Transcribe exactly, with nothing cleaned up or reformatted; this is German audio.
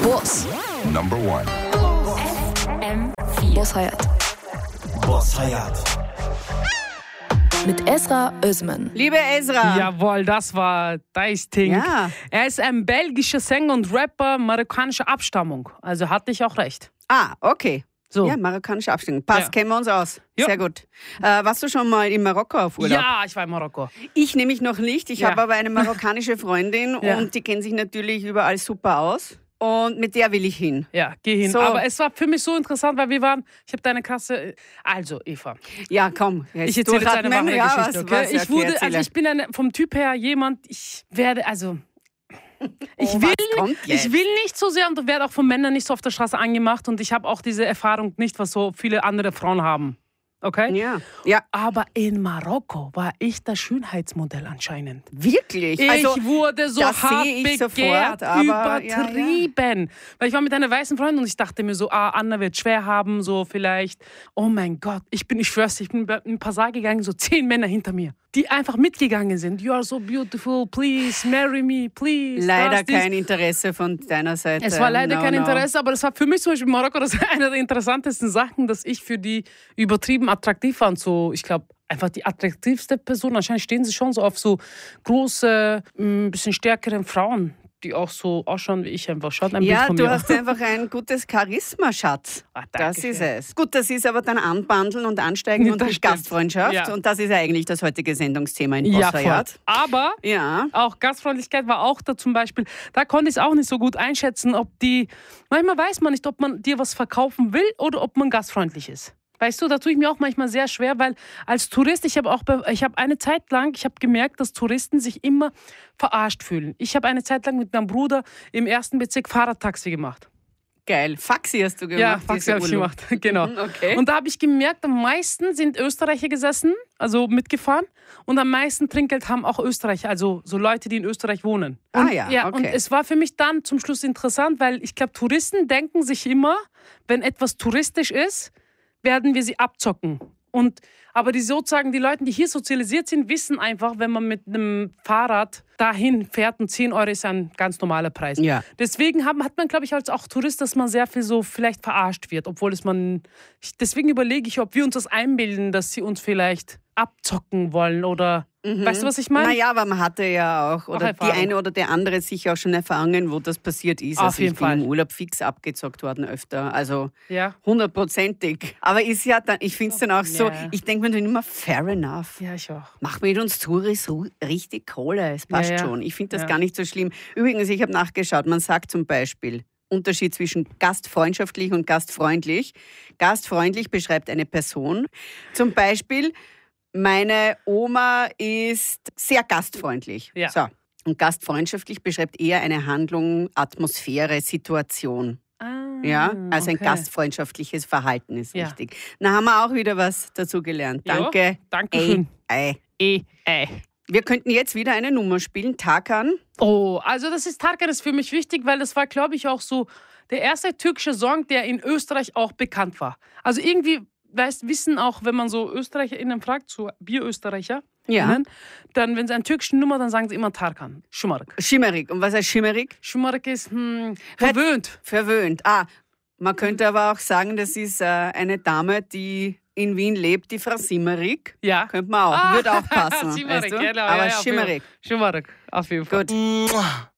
Boss Number one. F M vier. Boss Hayat Boss Hayat. mit Ezra Özmen. Liebe Ezra. Jawohl, das war das Ding. Ja. Er ist ein belgischer Sänger und Rapper marokkanischer Abstammung. Also hatte ich auch recht. Ah, okay. So. Ja, marokkanische Abstimmung. Passt, Ja. kennen wir uns aus. Ja. Sehr gut. Äh, warst du schon mal in Marokko auf Urlaub? Ja, ich war in Marokko. Ich nämlich noch nicht. Ich Ja. habe aber eine marokkanische Freundin Ja. und die kennt sich natürlich überall super aus. Und mit der will ich hin. Ja, geh hin. So. Aber es war für mich so interessant, weil wir waren, ich habe deine Klasse, also Eva, Ja, komm. Jetzt ich erzähle jetzt eine durchatmen. wahre ja, Geschichte, was, okay? was, ich okay, wurde, erzähle. also ich bin eine, vom Typ her jemand, ich werde, also ich Oh, will, was kommt jetzt? ich will nicht so sehr und werde auch von Männern nicht so auf der Straße angemacht und ich habe auch diese Erfahrung nicht, was so viele andere Frauen haben. Okay? Ja. ja, Aber in Marokko war ich das Schönheitsmodell anscheinend. wirklich. Ich also, wurde so das hart sehe ich begehrt, sofort, aber, übertrieben. Weil ich war mit einer weißen Freundin und ich dachte mir so, ah, Anna wird schwer haben, so vielleicht. Oh mein Gott, ich bin, ich schwör's dir, ich bin in ein Passar gegangen, so zehn Männer hinter mir, die einfach mitgegangen sind. You are so beautiful, please marry me, please. leider das, dies. kein Interesse von deiner Seite. Es war leider no, kein no. Interesse, aber das war für mich zum Beispiel in Marokko das eine der interessantesten Sachen, dass ich für die übertrieben attraktiv war und so, ich glaube, einfach die attraktivste Person. Anscheinend stehen sie schon so auf so große, ein bisschen stärkeren Frauen, die auch so ausschauen wie ich einfach. Schaut ein Bild Ja, von du mir. hast einfach ein gutes Charisma, Schatz. Ah, danke das ist schön. es. Gut, das ist aber dann Anbandeln und Ansteigen und Das die stimmt. Gastfreundschaft. Ja. Und das ist ja eigentlich das heutige Sendungsthema in Ja, Boss voll. Hayat. Aber Ja. auch Gastfreundlichkeit war auch da zum Beispiel, da konnte ich es auch nicht so gut einschätzen, ob die, manchmal weiß man nicht, ob man dir was verkaufen will oder ob man gastfreundlich ist. Weißt du, da tue ich mir auch manchmal sehr schwer, weil als Tourist, ich habe auch, be- ich habe eine Zeit lang, ich habe gemerkt, dass Touristen sich immer verarscht fühlen. Ich habe eine Zeit lang mit meinem Bruder im ersten Bezirk Fahrradtaxi gemacht. Geil. Faxi hast du gemacht. Ja, Faxi habe ich Urlaub. gemacht, genau. Mhm, okay. Und da habe ich gemerkt, am meisten sind Österreicher gesessen, also mitgefahren. Und am meisten Trinkgeld haben auch Österreicher, also so Leute, die in Österreich wohnen. Ah Und, ja, ja okay. Und es war für mich dann zum Schluss interessant, weil ich glaube, Touristen denken sich immer, wenn etwas touristisch ist, werden wir sie abzocken. Und, aber die sozusagen, die Leute, die hier sozialisiert sind, wissen einfach, wenn man mit einem Fahrrad dahin fährt und zehn Euro ist ein ganz normaler Preis. Ja. Deswegen haben, hat man, glaube ich, als auch Tourist, dass man sehr viel so vielleicht verarscht wird, obwohl es man, ich, deswegen überlege ich, ob wir uns das einbilden, dass sie uns vielleicht abzocken wollen oder, weißt du, was ich meine? Naja, aber man hatte ja auch, oder die Erfahrung. eine oder der andere sicher auch schon Erfahrungen, wo das passiert ist. Auf also jeden ich bin Fall. im Urlaub fix abgezockt worden öfter, also Ja. hundertprozentig. Aber ist ja dann, ich finde es dann auch so, Ja. ich denke mir dann immer, fair enough. Ja, ich auch. Mach mit uns Touris ru- richtig Kohle, es passt Ja, ja. schon. Ich finde das Ja. gar nicht so schlimm. Übrigens, ich habe nachgeschaut, man sagt zum Beispiel, Unterschied zwischen gastfreundschaftlich und gastfreundlich. Gastfreundlich beschreibt eine Person. Zum Beispiel, meine Oma ist sehr gastfreundlich. Ja. So. Und gastfreundschaftlich beschreibt eher eine Handlung, Atmosphäre, Situation. Ah, Ja, also ein okay. gastfreundschaftliches Verhalten ist Ja. wichtig. Da haben wir auch wieder was dazu gelernt. Ja, Danke. Dankeschön. Ey, ey. Eh, eh. Wir könnten jetzt wieder eine Nummer spielen. Tarkan. Oh, also das ist Tarkan ist für mich wichtig, weil das war, glaube ich, auch so der erste türkische Song, der in Österreich auch bekannt war. Also irgendwie, weißt, wissen auch, wenn man so ÖsterreicherInnen fragt, so Bier-Österreicher, Ja. dann, wenn sie eine türkische Nummer, dann sagen sie immer Tarkan, Şımarık. Schimmerig. Und was heißt schimmerig? Şımarık ist hm, verwöhnt. Verwöhnt. Ah, man könnte aber auch sagen, das ist äh, eine Dame, die in Wien lebt, die Frau Simmerig. Ja. Könnte man auch. Ah, Würde auch passen. Şımarık, weißt du? genau. Aber ja, ja, auf jeden schimmerig. Fall. Şımarık, auf jeden Fall. Gut.